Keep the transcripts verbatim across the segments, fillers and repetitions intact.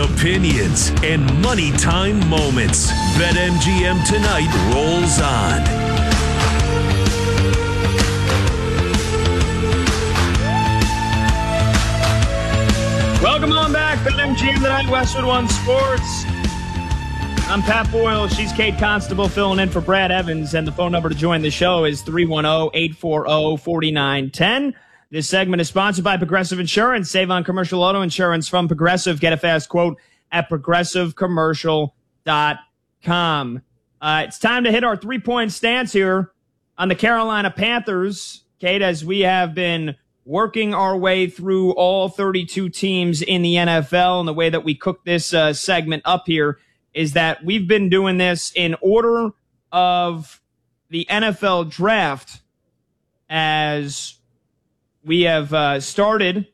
opinions, and money time moments. BetMGM Tonight rolls on. Welcome on back, BetMGM Tonight, Westwood One Sports. I'm Pat Boyle. She's Kate Constable filling in for Brad Evans. And the phone number to join the show is three one zero, eight four zero, four nine one zero. This segment is sponsored by Progressive Insurance. Save on commercial auto insurance from Progressive. Get a fast quote at progressive commercial dot com. Uh, it's time to hit our three-point stance here on the Carolina Panthers. Kate, as we have been working our way through all thirty-two teams in the N F L, and the way that we cook this uh, segment up here is that we've been doing this in order of the N F L draft, as we have uh, started.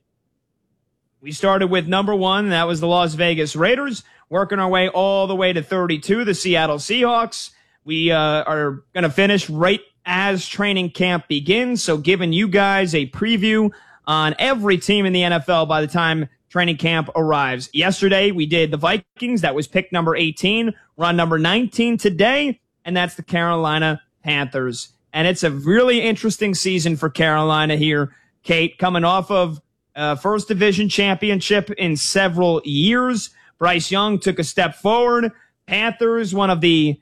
We started with number one, and that was the Las Vegas Raiders, working our way all the way to thirty-two, the Seattle Seahawks. We uh, are going to finish right as training camp begins, so giving you guys a preview on every team in the N F L by the time training camp arrives. Yesterday, we did the Vikings. That was pick number eighteen. We're on number nineteen today, and that's the Carolina Panthers. And it's a really interesting season for Carolina here, Kate, coming off of uh, first division championship in several years. Bryce Young took a step forward. Panthers, one of the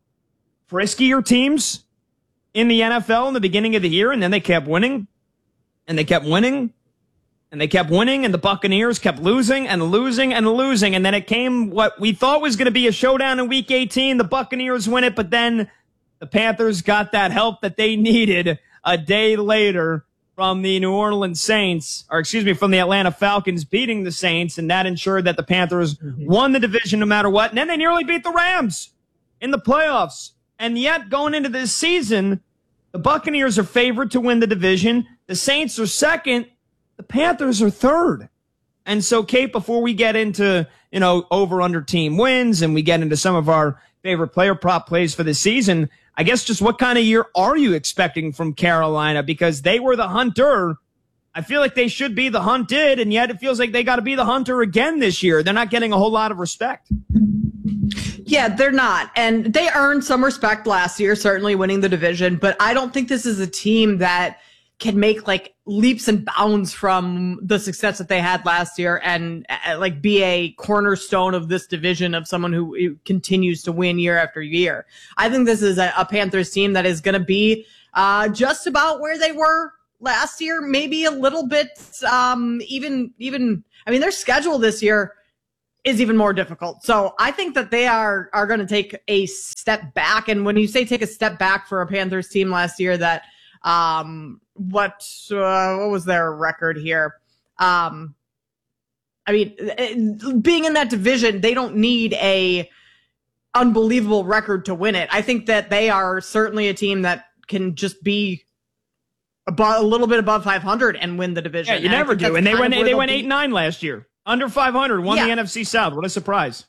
friskier teams in the N F L in the beginning of the year, and then they kept winning, and they kept winning, and they kept winning, and the Buccaneers kept losing and losing and losing, and then it came what we thought was going to be a showdown in Week eighteen. The Buccaneers win it, but then the Panthers got that help that they needed a day later from the New Orleans Saints, or excuse me, from the Atlanta Falcons beating the Saints, and that ensured that the Panthers mm-hmm. won the division no matter what, and then they nearly beat the Rams in the playoffs. And yet, going into this season, the Buccaneers are favored to win the division. The Saints are second. The Panthers are third. And so, Kate, before we get into, you know, over-under team wins and we get into some of our favorite player prop plays for the season, I guess just what kind of year are you expecting from Carolina? Because they were the hunter. I feel like they should be the hunted, and yet it feels like they got to be the hunter again this year. They're not getting a whole lot of respect. Yeah, they're not. And they earned some respect last year, certainly winning the division. But I don't think this is a team that can make like leaps and bounds from the success that they had last year and uh, like be a cornerstone of this division of someone who, who continues to win year after year. I think this is a, a Panthers team that is going to be uh, just about where they were last year, maybe a little bit um, even, even, I mean, their schedule this year is even more difficult. So I think that they are are going to take a step back. And when you say take a step back for a Panthers team last year, that um, what uh, what was their record here? Um, I mean, being in that division, they don't need a unbelievable record to win it. I think that they are certainly a team that can just be about a little bit above five hundred and win the division. Yeah, you never do. And they went they went eight and nine last year. Under five hundred, won yeah. the N F C South. What a surprise.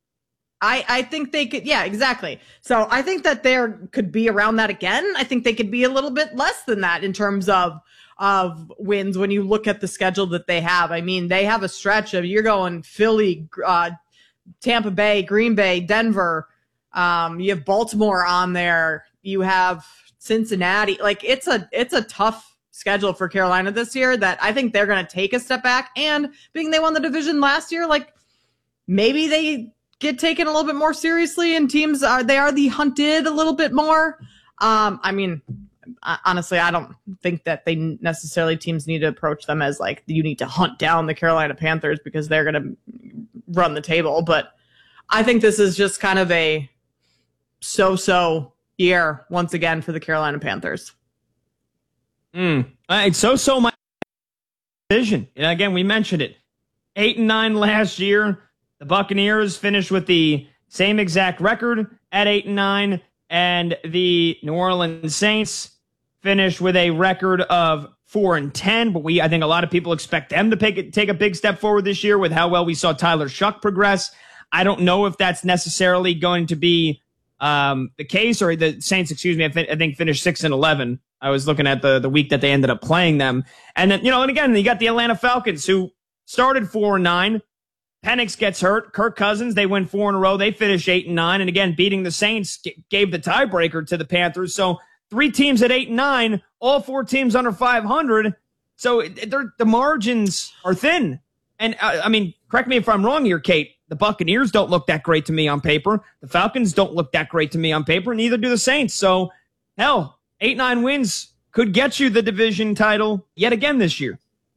I, I think they could, yeah, exactly. So I think that there could be around that again. I think they could be a little bit less than that in terms of of wins when you look at the schedule that they have. I mean, they have a stretch of, you're going Philly, uh, Tampa Bay, Green Bay, Denver. Um, you have Baltimore on there. You have Cincinnati. Like, it's a it's a tough schedule for Carolina this year that I think they're going to take a step back. And being they won the division last year, like maybe they get taken a little bit more seriously and teams are, they are the hunted a little bit more. Um, I mean, honestly, I don't think that they necessarily teams need to approach them as like, you need to hunt down the Carolina Panthers because they're going to run the table. But I think this is just kind of a so-so year once again for the Carolina Panthers. Mm. It's so-so my division. And again, we mentioned it. Eight and nine last year. The Buccaneers finished with the same exact record at eight and nine, and the New Orleans Saints finished with a record of four and ten. But we, I think, a lot of people expect them to take take a big step forward this year with how well we saw Tyler Shuck progress. I don't know if that's necessarily going to be um, the case, or the Saints, excuse me, I, th- I think finished six and eleven. I was looking at the, the week that they ended up playing them. And then, you know, and again, you got the Atlanta Falcons who started four and nine, Penix gets hurt. Kirk Cousins, they win four in a row. They finish eight and nine. And again, beating the Saints g- gave the tiebreaker to the Panthers. So three teams at eight and nine, all four teams under five hundred. So the margins are thin. And uh, I mean, correct me if I'm wrong here, Kate. The Buccaneers don't look that great to me on paper. The Falcons don't look that great to me on paper. Neither do the Saints. So hell, eight, nine wins could get you the division title yet again this year.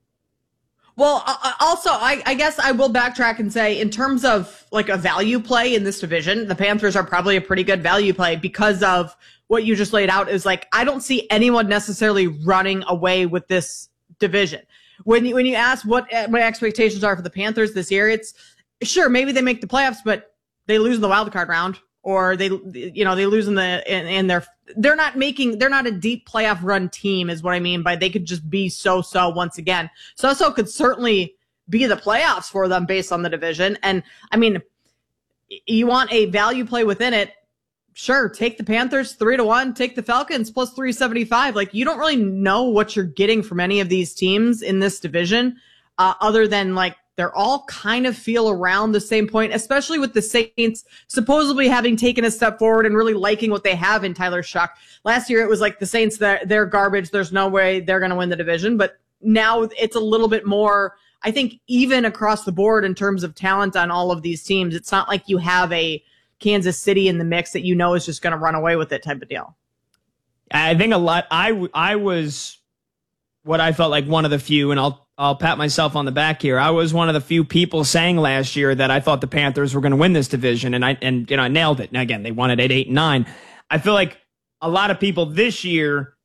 Well, uh, also, I, I guess I will backtrack and say, in terms of like a value play in this division, the Panthers are probably a pretty good value play because of what you just laid out. Is like, I don't see anyone necessarily running away with this division. When you, when you ask what my expectations are for the Panthers this year, it's sure, maybe they make the playoffs, but they lose in the wild card round, or they, you know, they lose in the, in, in their, they're not making, they're not a deep playoff run team is what I mean by they could just be so-so once again. So-so could certainly be the playoffs for them based on the division. And I mean, you want a value play within it. Sure. Take the Panthers three to one, take the Falcons plus three seventy-five. Like, you don't really know what you're getting from any of these teams in this division, uh, other than like, they're all kind of feel around the same point, especially with the Saints supposedly having taken a step forward and really liking what they have in Tyler Shough. Last year, it was like the Saints, they're, they're garbage. There's no way they're going to win the division. But now it's a little bit more, I think, even across the board in terms of talent on all of these teams. It's not like you have a Kansas City in the mix that you know is just going to run away with it type of deal. I think a lot, I, I was what I felt like one of the few, and I'll I'll pat myself on the back here. I was one of the few people saying last year that I thought the Panthers were going to win this division, and I and you know I nailed it. And again, they won it at eight and nine. I feel like a lot of people this year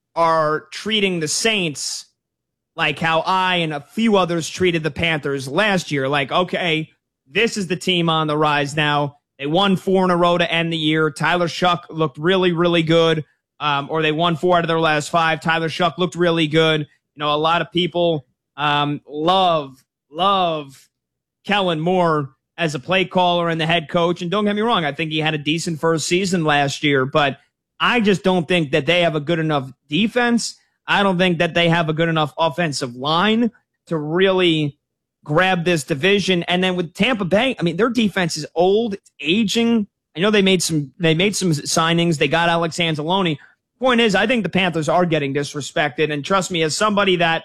are treating the Saints like how I and a few others treated the Panthers last year. Like, okay, this is the team on the rise now. They won four in a row to end the year. Tyler Shough looked really, really good. Um, or they won four out of their last five. Tyler Shough looked really good. You know, a lot of people um, love, love Kellen Moore as a play caller and the head coach. And don't get me wrong, I think he had a decent first season last year, but I just don't think that they have a good enough defense. I don't think that they have a good enough offensive line to really grab this division. And then with Tampa Bay, I mean, their defense is old, it's aging. I know they made some they made some signings. They got Alex Anzalone. Point is, I think the Panthers are getting disrespected. And trust me, as somebody that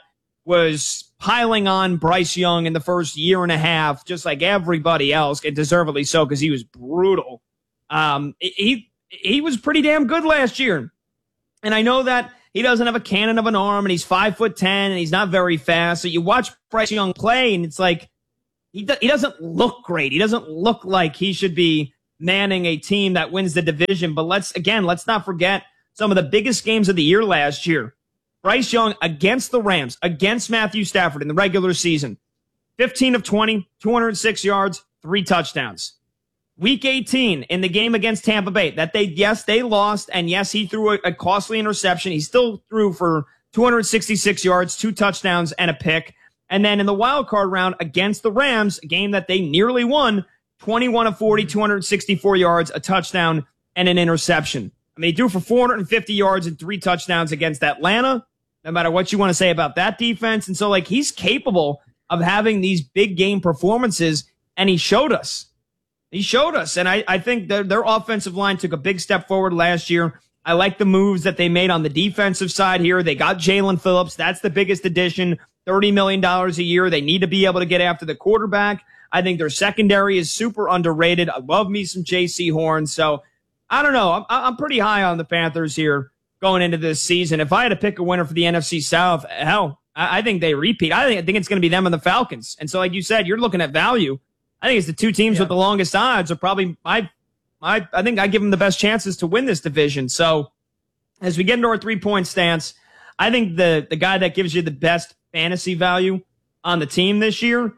was piling on Bryce Young in the first year and a half, just like everybody else, and deservedly so because he was brutal. Um, he he was pretty damn good last year. And I know that he doesn't have a cannon of an arm, and he's five foot ten, and he's not very fast. So you watch Bryce Young play, and it's like he do, he doesn't look great. He doesn't look like he should be manning a team that wins the division. But let's, again, let's not forget some of the biggest games of the year last year. Bryce Young against the Rams, against Matthew Stafford in the regular season. fifteen of twenty, two hundred six yards, three touchdowns. Week eighteen in the game against Tampa Bay, that they, yes, they lost, and yes, he threw a, a costly interception. He still threw for two hundred sixty-six yards, two touchdowns, and a pick. And then in the wild card round against the Rams, a game that they nearly won, twenty-one of forty, two hundred sixty-four yards, a touchdown, and an interception. I mean, he threw for four hundred fifty yards and three touchdowns against Atlanta, no matter what you want to say about that defense. And so, like, he's capable of having these big game performances, and he showed us. He showed us. And I, I think their, their offensive line took a big step forward last year. I like the moves that they made on the defensive side here. They got Jalen Phillips. That's the biggest addition, thirty million dollars a year. They need to be able to get after the quarterback. I think their secondary is super underrated. I love me some J C Horn. So I don't know. I'm, I'm pretty high on the Panthers here going into this season. If I had to pick a winner for the N F C South, hell, I, I think they repeat. I think, I think it's going to be them and the Falcons. And so, like you said, you're looking at value. I think it's the two teams yeah. with the longest odds are probably my, my, I think I give them the best chances to win this division. So as we get into our three-point stance, I think the, the guy that gives you the best fantasy value on the team this year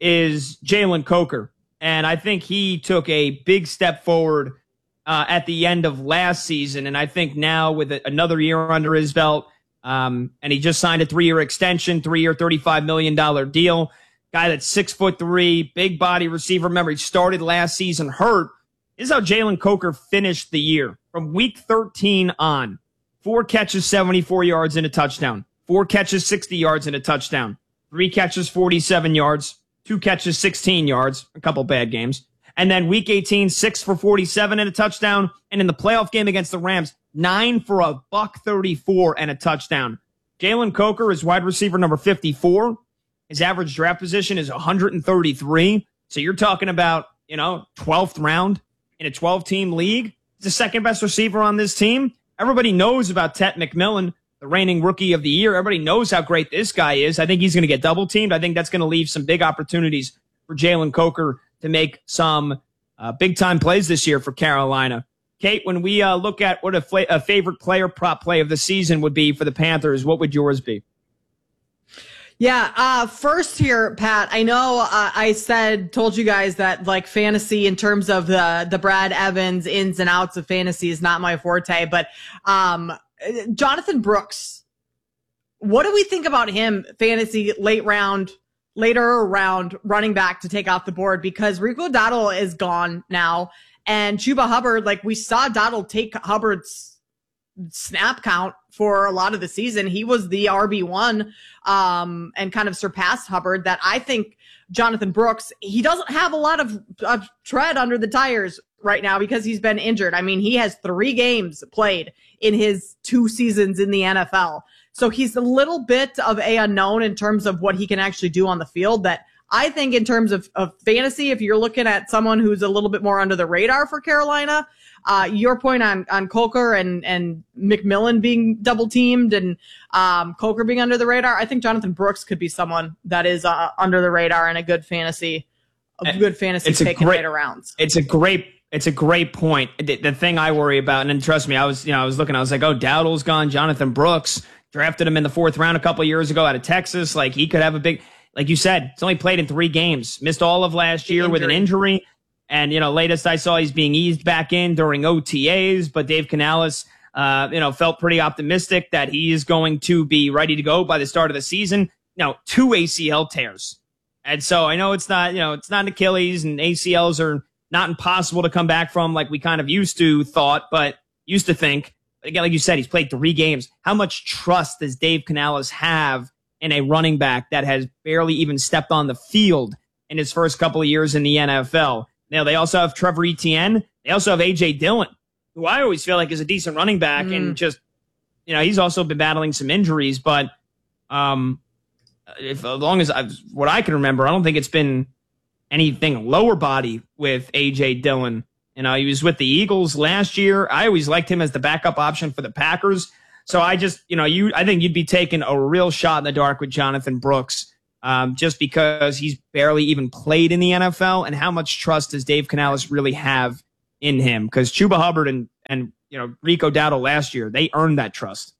is Jalen Coker. And I think he took a big step forward uh, at the end of last season. And I think now with a, another year under his belt, um, and he just signed a three-year extension, three-year, thirty-five million dollars deal. Guy that's six foot three, big body receiver. Remember, he started last season hurt. This is how Jalen Coker finished the year. From week thirteen on, four catches, seventy-four yards and a touchdown. Four catches, sixty yards and a touchdown. Three catches, forty-seven yards. two catches, sixteen yards, a couple bad games. And then week eighteen, six for forty-seven and a touchdown. And in the playoff game against the Rams, nine for a buck thirty-four and a touchdown. Jalen Coker is wide receiver number fifty-four. His average draft position is one hundred thirty-three. So you're talking about, you know, twelfth round in a twelve-team league. He's the second best receiver on this team. Everybody knows about Tet McMillan, the reigning rookie of the year. Everybody knows how great this guy is. I think he's going to get double teamed. I think that's going to leave some big opportunities for Jalen Coker to make some uh, big-time plays this year for Carolina. Kate, when we uh, look at what a, fla- a favorite player prop play of the season would be for the Panthers, what would yours be? Yeah, uh, first here, Pat, I know uh, I said, told you guys that like fantasy in terms of the, the Brad Evans ins and outs of fantasy is not my forte, but um, Jonathan Brooks, what do we think about him fantasy late round, later round running back to take off the board? Because Rico Dowdle is gone now, and Chuba Hubbard, like we saw Dowdle take Hubbard's snap count for a lot of the season. He was the R B one um, and kind of surpassed Hubbard. That I think Jonathan Brooks, he doesn't have a lot of, of tread under the tires right now because he's been injured. I mean, he has three games played in his two seasons in the N F L. So he's a little bit of a unknown in terms of what he can actually do on the field. That I think in terms of, of fantasy, if you're looking at someone who's a little bit more under the radar for Carolina, uh, your point on, on Coker and, and McMillan being double teamed and um, Coker being under the radar, I think Jonathan Brooks could be someone that is uh, under the radar and a good fantasy, a good fantasy it's pick a great, in later rounds. It's a great, it's a great point. The, the thing I worry about, and trust me, I was, you know, I was looking, I was like, oh, Dowdle's gone, Jonathan Brooks. Drafted him in the fourth round a couple of years ago out of Texas. Like he could have a big, like you said, he's only played in three games, missed all of last year with an injury. And, you know, latest I saw he's being eased back in during O T As, but Dave Canales, uh, you know, felt pretty optimistic that he is going to be ready to go by the start of the season. Now, two A C L tears. And so I know it's not, you know, it's not an Achilles, and A C Ls are not impossible to come back from like we kind of used to thought, but used to think. Again, like you said, he's played three games. How much trust does Dave Canales have in a running back that has barely even stepped on the field in his first couple of years in the N F L? Now, they also have Trevor Etienne. They also have A J Dillon, who I always feel like is a decent running back. Mm. And just, you know, he's also been battling some injuries. But um, if as long as I've, what I can remember, I don't think it's been anything lower body with A J Dillon. You know, he was with the Eagles last year. I always liked him as the backup option for the Packers. So I just, you know, you, I think you'd be taking a real shot in the dark with Jonathan Brooks, um, just because he's barely even played in the N F L. And how much trust does Dave Canales really have in him? Because Chuba Hubbard and, and, you know, Rico Dowdle last year, they earned that trust.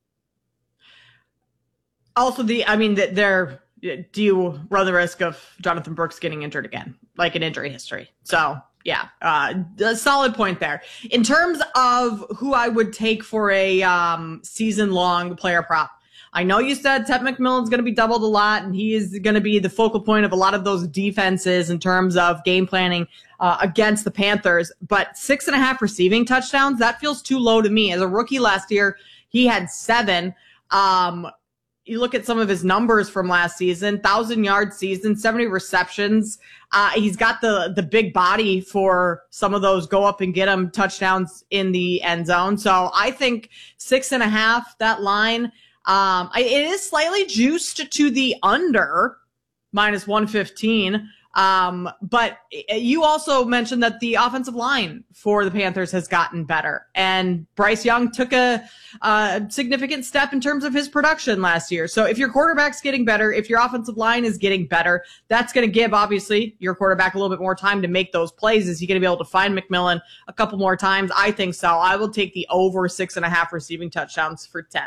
Also, the, I mean, they're, do you run the risk of Jonathan Brooks getting injured again, like an injury history? So, yeah, uh, a solid point there. In terms of who I would take for a um, season-long player prop, I know you said Tet McMillan's going to be doubled a lot, and he is going to be the focal point of a lot of those defenses in terms of game planning uh, against the Panthers. But six and a half receiving touchdowns, that feels too low to me. As a rookie last year, he had seven. Um, you look at some of his numbers from last season, thousand-yard season, seventy receptions. Uh, he's got the the big body for some of those go up and get him touchdowns in the end zone. So I think six and a half, that line, um, it is slightly juiced to the under, minus one fifteen. Um, but you also mentioned that the offensive line for the Panthers has gotten better, and Bryce Young took a, a significant step in terms of his production last year. So if your quarterback's getting better, if your offensive line is getting better, that's going to give, obviously, your quarterback a little bit more time to make those plays. Is he going to be able to find McMillan a couple more times? I think so. I will take the over six and a half receiving touchdowns for Tet.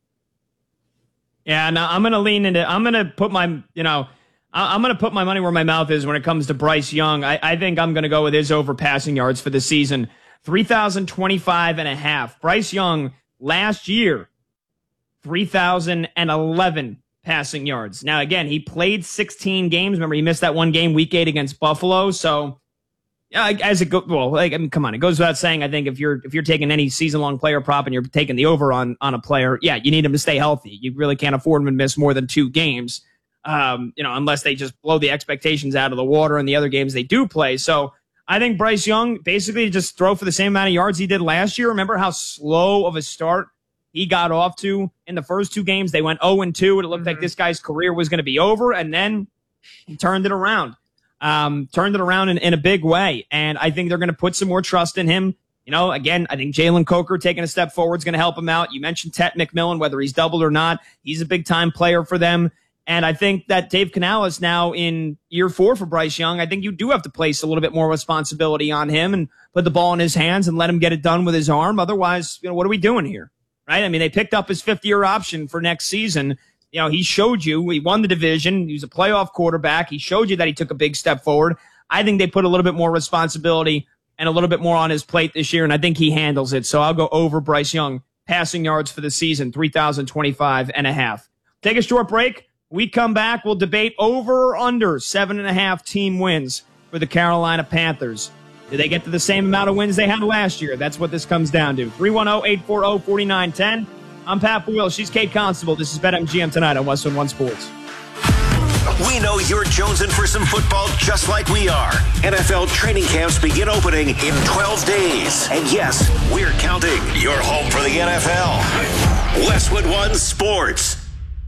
Yeah, no, I'm going to lean into, I'm going to put my, you know, I'm going to put my money where my mouth is when it comes to Bryce Young. I, I think I'm going to go with his over passing yards for the season. three thousand twenty-five and a half. Bryce Young last year, three thousand eleven passing yards. Now, again, he played sixteen games. Remember, he missed that one game week eight against Buffalo. So, yeah, as it goes, well, like, I mean, come on, it goes without saying. I think if you're if you're taking any season long player prop and you're taking the over on on a player, yeah, you need him to stay healthy. You really can't afford him to miss more than two games. um, you know, unless they just blow the expectations out of the water in the other games they do play. So I think Bryce Young basically just throw for the same amount of yards he did last year. Remember how slow of a start he got off to in the first two games? They went oh and two, and it looked mm-hmm. like this guy's career was going to be over, and then he turned it around. Um, turned it around in, in a big way, and I think they're going to put some more trust in him. You know, again, I think Jalen Coker taking a step forward is going to help him out. You mentioned Tet McMillan, whether he's doubled or not. He's a big-time player for them. And I think that Dave Canales now in year four for Bryce Young, I think you do have to place a little bit more responsibility on him and put the ball in his hands and let him get it done with his arm. Otherwise, you know, what are we doing here? Right? I mean, they picked up his fifth-year option for next season. You know, he showed you, he won the division. He was a playoff quarterback. He showed you that he took a big step forward. I think they put a little bit more responsibility and a little bit more on his plate this year, and I think he handles it. So I'll go over Bryce Young passing yards for the season, three thousand twenty-five and a half. Take a short break. We come back. We'll debate over or under seven and a half team wins for the Carolina Panthers. Did they get to the same amount of wins they had last year? That's what this comes down to. three one zero, eight four zero, four nine one zero. I'm Pat Boyle. She's Kate Constable. This is BetMGM tonight on Westwood One Sports. We know you're jonesing for some football just like we are. N F L training camps begin opening in twelve days. And yes, we're counting. Your home for the N F L. Westwood One Sports.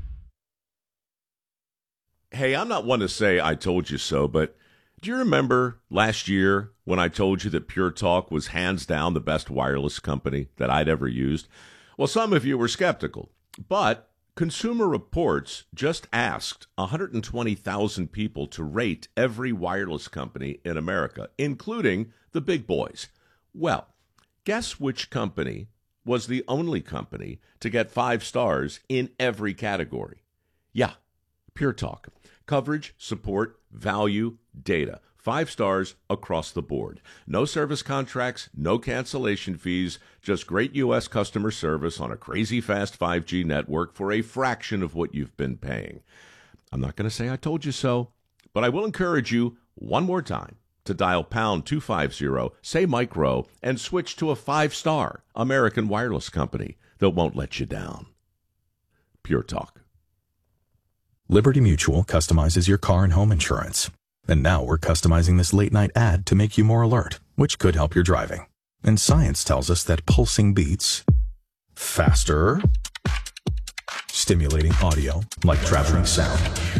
Hey, I'm not one to say I told you so, but do you remember last year when I told you that Pure Talk was hands down the best wireless company that I'd ever used? Well, some of you were skeptical, but Consumer Reports just asked one hundred twenty thousand people to rate every wireless company in America, including the big boys. Well, guess which company was the only company to get five stars in every category? Yeah, Pure Talk. Coverage, support, value, data. Five stars across the board. No service contracts, no cancellation fees, just great U S customer service on a crazy fast five G network for a fraction of what you've been paying. I'm not going to say I told you so, but I will encourage you one more time to dial pound two fifty, say Mike Rowe, and switch to a five-star American wireless company that won't let you down. Pure Talk. Liberty Mutual customizes your car and home insurance. And now we're customizing this late-night ad to make you more alert, which could help your driving. And science tells us that pulsing beats faster, stimulating audio like traveling sound,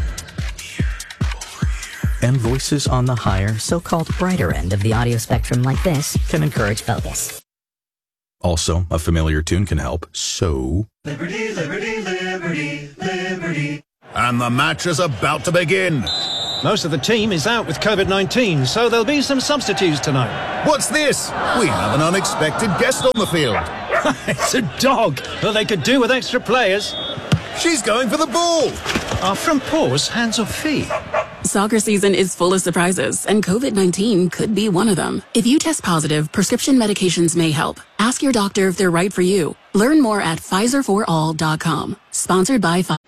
and voices on the higher, so-called brighter end of the audio spectrum like this can encourage focus. Also, a familiar tune can help, so... Liberty, liberty, liberty, liberty. And the match is about to begin. Most of the team is out with COVID nineteen, so there'll be some substitutes tonight. What's this? We have an unexpected guest on the field. It's a dog, but they could do with extra players. She's going for the ball. Are front paws hands or feet? Soccer season is full of surprises, and COVID nineteen could be one of them. If you test positive, prescription medications may help. Ask your doctor if they're right for you. Learn more at Pfizer for all dot com. Sponsored by Pfizer.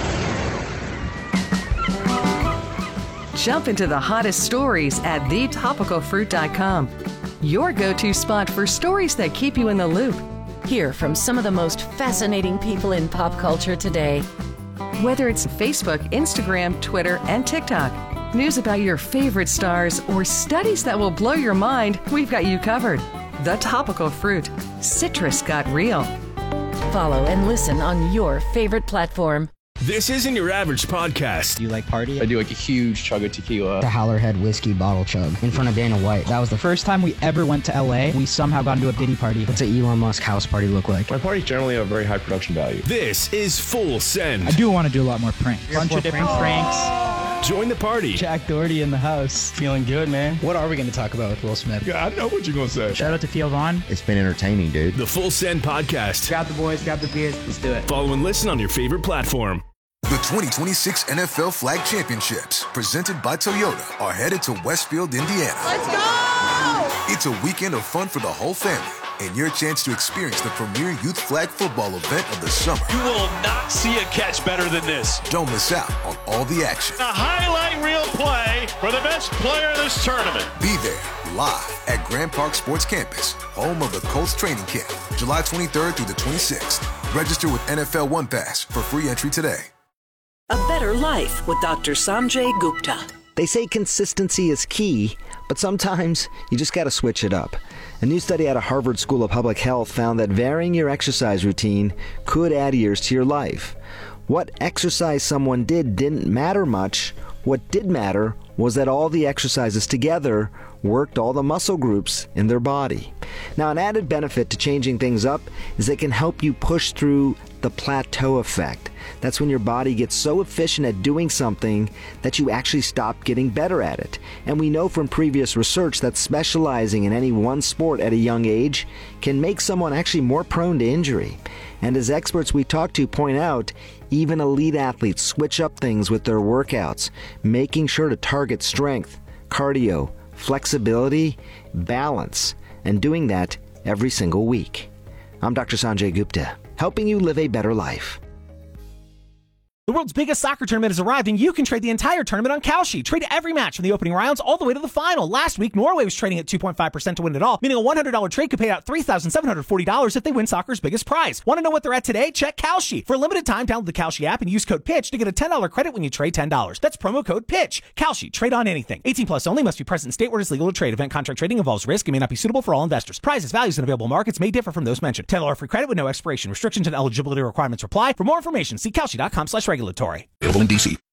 Jump into the hottest stories at the topical fruit dot com. Your go-to spot for stories that keep you in the loop. Hear from some of the most fascinating people in pop culture today. Whether it's Facebook, Instagram, Twitter, and TikTok, news about your favorite stars, or studies that will blow your mind, we've got you covered. The Topical Fruit. Citrus got real. Follow and listen on your favorite platform. This isn't your average podcast. Do you like party? I do like a huge chug of tequila. The Howlerhead whiskey bottle chug in front of Dana White. That was the first time we ever went to L A. We somehow got into a Diddy party. What's an Elon Musk house party look like? My parties generally have very high production value. This is Full Send. I do want to do a lot more pranks. A bunch of different pranks. pranks. Join the party. Jack Doherty in the house. Feeling good, man. What are we going to talk about with Will Smith? Yeah, I know what you're going to say. Shout out to Theo Vaughn. It's been entertaining, dude. The Full Send podcast. Grab the boys, grab the beers. Let's do it. Follow and listen on your favorite platform. The twenty twenty-six N F L Flag Championships, presented by Toyota, are headed to Westfield, Indiana. Let's go! It's a weekend of fun for the whole family, and your chance to experience the premier youth flag football event of the summer. You will not see a catch better than this. Don't miss out on all the action. A highlight reel play for the best player of this tournament. Be there, live at Grand Park Sports Campus, home of the Colts training camp, July twenty-third through the twenty-sixth. Register with N F L One Pass for free entry today. A better life with Doctor Sanjay Gupta. They say consistency is key, but sometimes you just got to switch it up. A new study out of Harvard School of Public Health found that varying your exercise routine could add years to your life. What exercise someone did didn't matter much. What did matter was that all the exercises together worked all the muscle groups in their body. Now, an added benefit to changing things up is it can help you push through the plateau effect. That's when your body gets so efficient at doing something that you actually stop getting better at it. And we know from previous research that specializing in any one sport at a young age can make someone actually more prone to injury. And as experts we talk to point out, even elite athletes switch up things with their workouts, making sure to target strength, cardio, flexibility, balance, and doing that every single week. I'm Doctor Sanjay Gupta, helping you live a better life. The world's biggest soccer tournament has arrived, and you can trade the entire tournament on Kalshi. Trade every match from the opening rounds all the way to the final. Last week, Norway was trading at two point five percent to win it all, meaning a one hundred dollars trade could pay out three thousand seven hundred forty dollars if they win soccer's biggest prize. Want to know what they're at today? Check Kalshi. For a limited time, download the Kalshi app and use code PITCH to get a ten dollars credit when you trade ten dollars. That's promo code PITCH. Kalshi. Trade on anything. eighteen plus only. Must be present in state where it's legal to trade. Event contract trading involves risk and may not be suitable for all investors. Prizes, values, and available markets may differ from those mentioned. ten dollars free credit with no expiration. Restrictions and eligibility requirements apply. For more information, see Kalshi dot com slash regulatory. Available in D C